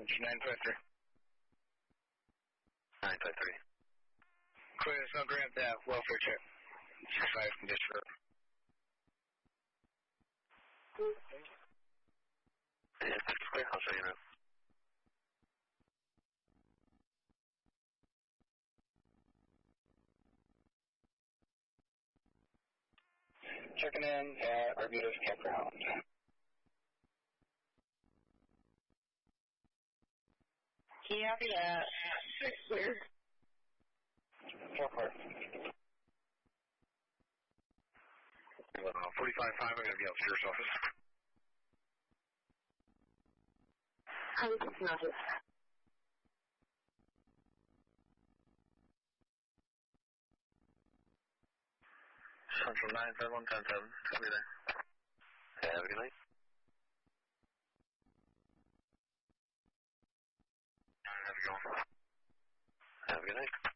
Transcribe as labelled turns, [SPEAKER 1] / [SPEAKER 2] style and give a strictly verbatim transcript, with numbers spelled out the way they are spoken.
[SPEAKER 1] nine five three.
[SPEAKER 2] nine five three.
[SPEAKER 1] Clear, so grab that welfare check. six five condition.
[SPEAKER 2] Yeah, it's clear. I'll show you now.
[SPEAKER 1] Checking in at Arbutus Campground.
[SPEAKER 3] Copy that. Six clear.
[SPEAKER 1] Four clear.
[SPEAKER 2] Uh, forty-five five, I'm going to be out to your office.
[SPEAKER 3] How is this notice?
[SPEAKER 2] Central nine seven one ten seven. Copy there. Have a good night. How's it going? Have a good night.